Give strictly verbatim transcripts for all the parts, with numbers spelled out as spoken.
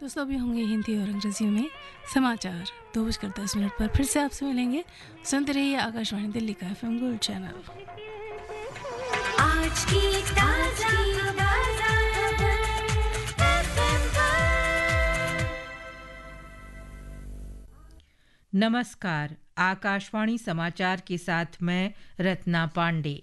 दोस्तों अभी होंगे हिंदी और अंग्रेजी में समाचार दो बजकर दस मिनट पर फिर से आपसे मिलेंगे। सुनते रहिए आकाशवाणी दिल्ली का एफएम गोल्ड चैनल। आज की ताजा नमस्कार, आकाशवाणी समाचार के साथ मैं रत्ना पांडे।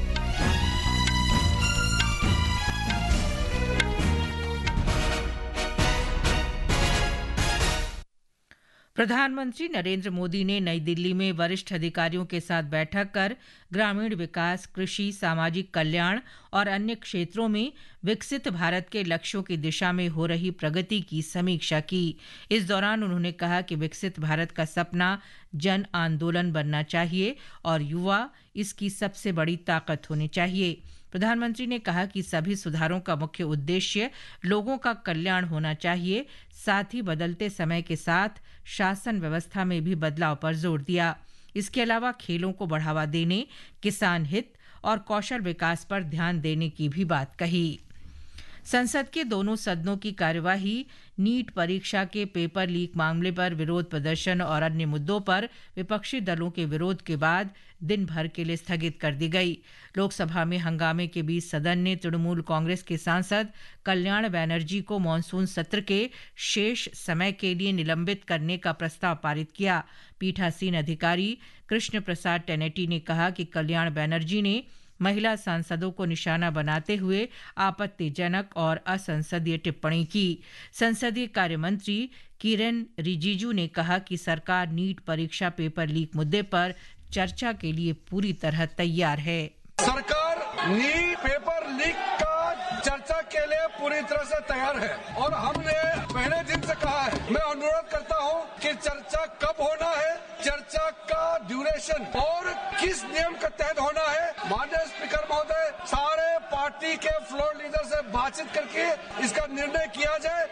प्रधानमंत्री नरेंद्र मोदी ने नई दिल्ली में वरिष्ठ अधिकारियों के साथ बैठक कर ग्रामीण विकास, कृषि, सामाजिक कल्याण और अन्य क्षेत्रों में विकसित भारत के लक्ष्यों की दिशा में हो रही प्रगति की समीक्षा की। इस दौरान उन्होंने कहा कि विकसित भारत का सपना जन आंदोलन बनना चाहिए और युवा इसकी सबसे बड़ी ताकत होनी चाहिए। प्रधानमंत्री ने कहा कि सभी सुधारों का मुख्य उद्देश्य लोगों का कल्याण होना चाहिए। साथ ही बदलते समय के साथ शासन व्यवस्था में भी बदलाव पर जोर दिया। इसके अलावा खेलों को बढ़ावा देने, किसान हित और कौशल विकास पर ध्यान देने की भी बात कही। संसद के दोनों सदनों की कार्यवाही नीट परीक्षा के पेपर लीक मामले पर विरोध प्रदर्शन और अन्य मुद्दों पर विपक्षी दलों के विरोध के बाद दिन भर के लिए स्थगित कर दी गई। लोकसभा में हंगामे के बीच सदन ने तृणमूल कांग्रेस के सांसद कल्याण बैनर्जी को मॉनसून सत्र के शेष समय के लिए निलंबित करने का प्रस्ताव पारित किया। पीठासीन अधिकारी कृष्ण प्रसाद टेनेटी ने कहा कि कल्याण बैनर्जी ने महिला सांसदों को निशाना बनाते हुए आपत्तिजनक और असंसदीय टिप्पणी की। संसदीय कार्य मंत्री किरेन रिजिजू ने कहा कि सरकार नीट परीक्षा पेपर लीक मुद्दे पर चर्चा के लिए पूरी तरह तैयार है। सरकार नीट पेपर लीक का चर्चा के लिए पूरी तरह से तैयार है और हमने पहले दिन से कहा है। मैं अनुरोध करता हूं कि चर्चा कब होना है, चर्चा का ड्यूरेशन और किस नियम के तहत होना है। माननीय स्पीकर महोदय, सारे पार्टी के फ्लोर लीडर से बातचीत करके इसका निर्णय किया जाए।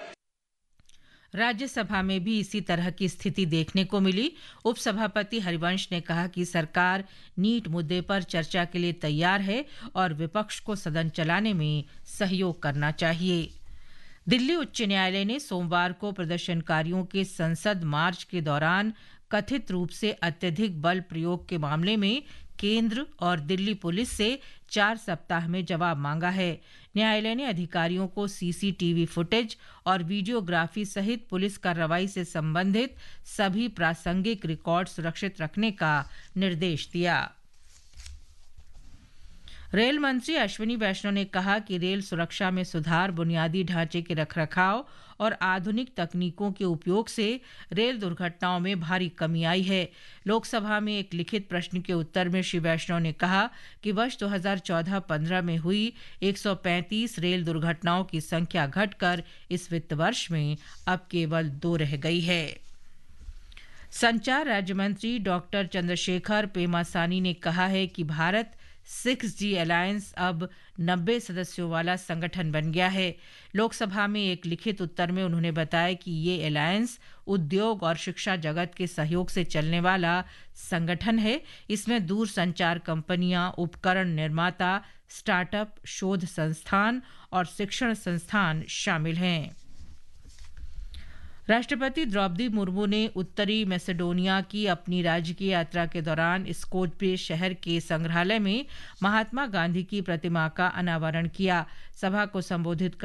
राज्यसभा में भी इसी तरह की स्थिति देखने को मिली। उपसभापति हरिवंश ने कहा कि सरकार नीट मुद्दे पर चर्चा के लिए तैयार है और विपक्ष को सदन चलाने में सहयोग करना चाहिए। दिल्ली उच्च न्यायालय ने सोमवार को प्रदर्शनकारियों के संसद मार्च के दौरान कथित रूप से अत्यधिक बल प्रयोग के मामले में केंद्र और दिल्ली पुलिस से चार सप्ताह में जवाब मांगा है। न्यायालय ने अधिकारियों को सीसीटीवी फुटेज और वीडियोग्राफी सहित पुलिस कार्रवाई से संबंधित सभी प्रासंगिक रिकॉर्ड सुरक्षित रखने का निर्देश दिया। रेल मंत्री अश्विनी वैष्णव ने कहा कि रेल सुरक्षा में सुधार, बुनियादी ढांचे के रखरखाव और आधुनिक तकनीकों के उपयोग से रेल दुर्घटनाओं में भारी कमी आई है। लोकसभा में एक लिखित प्रश्न के उत्तर में श्री वैष्णव ने कहा कि वर्ष दो हज़ार चौदह पंद्रह में हुई एक सौ पैंतीस रेल दुर्घटनाओं की संख्या घटकर इस वित्त वर्ष में अब केवल दो रह गई है। संचार राज्य मंत्री डॉक्टर चंद्रशेखर पेमासानी ने कहा है कि भारत सिक्स जी अलायंस अब नब्बे सदस्यों वाला संगठन बन गया है। लोकसभा में एक लिखित उत्तर में उन्होंने बताया कि ये अलायंस उद्योग और शिक्षा जगत के सहयोग से चलने वाला संगठन है। इसमें दूरसंचार कंपनियां, उपकरण निर्माता, स्टार्टअप, शोध संस्थान और शिक्षण संस्थान शामिल हैं। राष्ट्रपति द्रौपदी मुर्मू ने उत्तरी मैसेडोनिया की अपनी राजकीय यात्रा के दौरान स्कोप्जे शहर के संग्रहालय में महात्मा गांधी की प्रतिमा का अनावरण किया। सभा को संबोधित